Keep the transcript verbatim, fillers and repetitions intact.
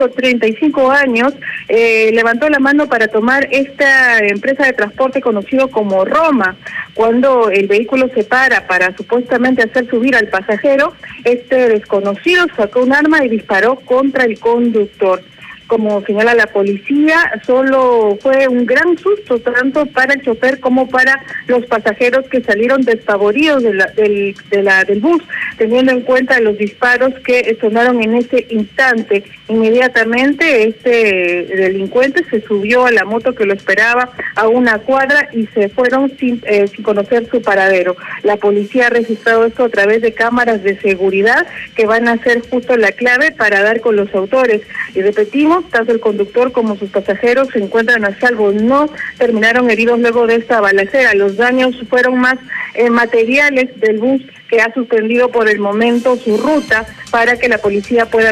treinta y cinco años, eh, levantó la mano para tomar esta empresa de transporte conocido como Roma. Cuando el vehículo se para para supuestamente hacer subir al pasajero, este desconocido sacó un arma y disparó contra el conductor. Como señala la policía, solo fue un gran susto tanto para el chofer como para los pasajeros que salieron despavoridos de la, del, de la, del bus, teniendo en cuenta los disparos que sonaron en ese instante. Inmediatamente este delincuente se subió a la moto que lo esperaba a una cuadra y se fueron sin, eh, sin conocer su paradero. La policía ha registrado esto a través de cámaras de seguridad que van a ser justo la clave para dar con los autores. Y repetimos, tanto el conductor como sus pasajeros se encuentran a salvo, no terminaron heridos luego de esta balacera. Los daños fueron más eh, materiales del bus, que ha suspendido por el momento su ruta para que la policía pueda